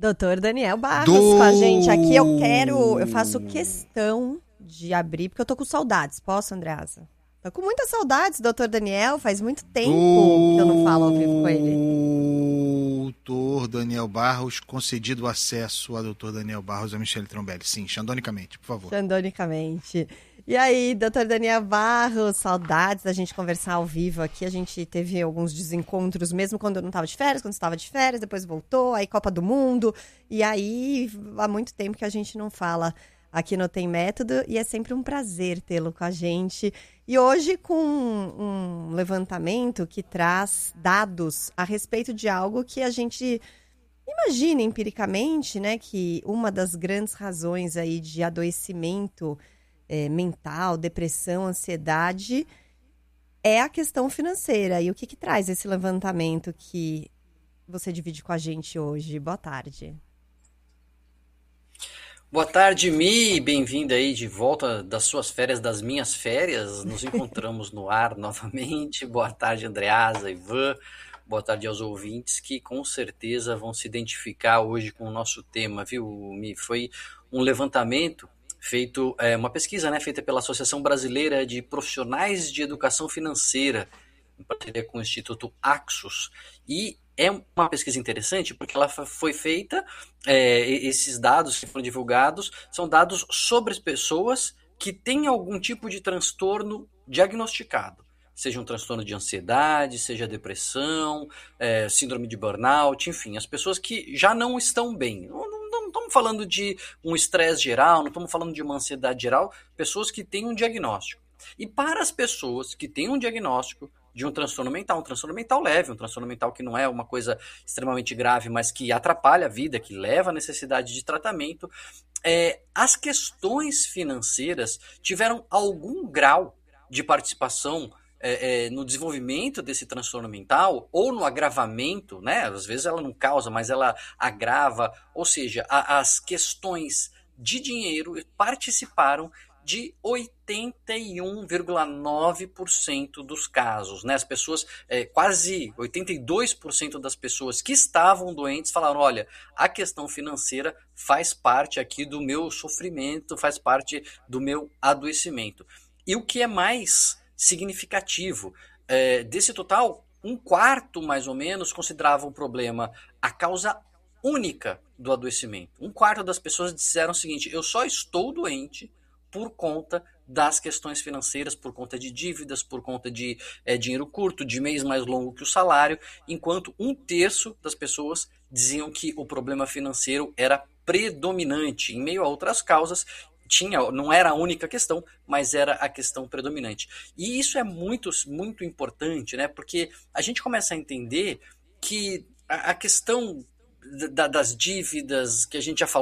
Doutor Daniel Barros com a gente aqui. Eu faço questão de abrir, porque eu tô com saudades. Posso, Andreasa? Tô com muitas saudades, doutor Daniel. Faz muito tempo que eu não falo ao vivo com ele. Doutor Daniel Barros, concedido acesso a doutor Daniel Barros a Michele Trombelli. Sim, xandonicamente, por favor. Xandonicamente. E aí, doutor Daniel Barros, saudades da gente conversar ao vivo aqui. A gente teve alguns desencontros, mesmo quando eu não estava de férias, quando estava de férias, depois voltou, aí Copa do Mundo. E aí, há muito tempo que a gente não fala aqui no Tem Método, e é sempre um prazer tê-lo com a gente. E hoje com um levantamento que traz dados a respeito de algo que a gente imagina empiricamente, né, que uma das grandes razões aí de adoecimento mental, depressão, ansiedade, é a questão financeira. E o que traz esse levantamento que você divide com a gente hoje? Boa tarde. Boa tarde, Mi. Bem-vinda aí de volta das suas férias, das minhas férias. Nos encontramos no ar novamente. Boa tarde, Andreasa, Ivan. Boa tarde aos ouvintes que com certeza vão se identificar hoje com o nosso tema, viu, Mi? Foi um levantamento feito, uma pesquisa, né, feita pela Associação Brasileira de Profissionais de Educação Financeira, em parceria com o Instituto Axos, e é uma pesquisa interessante porque ela foi feita, esses dados que foram divulgados são dados sobre as pessoas que têm algum tipo de transtorno diagnosticado, seja um transtorno de ansiedade, seja depressão, síndrome de burnout, enfim, as pessoas que já não estão bem. Não estamos falando de um estresse geral, não estamos falando de uma ansiedade geral, pessoas que têm um diagnóstico. E para as pessoas que têm um diagnóstico de um transtorno mental leve, um transtorno mental que não é uma coisa extremamente grave, mas que atrapalha a vida, que leva à necessidade de tratamento, as questões financeiras tiveram algum grau de participação no desenvolvimento desse transtorno mental ou no agravamento, né? Às vezes ela não causa, mas ela agrava, ou seja, as questões de dinheiro participaram de 81,9% dos casos, né? As pessoas, quase 82% das pessoas que estavam doentes falaram, olha, a questão financeira faz parte aqui do meu sofrimento, faz parte do meu adoecimento. E o que é mais significativo, desse total, um quarto mais ou menos considerava o problema a causa única do adoecimento. Um quarto das pessoas disseram o seguinte, eu só estou doente por conta das questões financeiras, por conta de dívidas, por conta de dinheiro curto, de mês mais longo que o salário, enquanto um terço das pessoas diziam que o problema financeiro era predominante, em meio a outras causas, não era a única questão, mas era a questão predominante. E isso é muito, muito importante, né? Porque a gente começa a entender que a questão das dívidas, que a gente já falou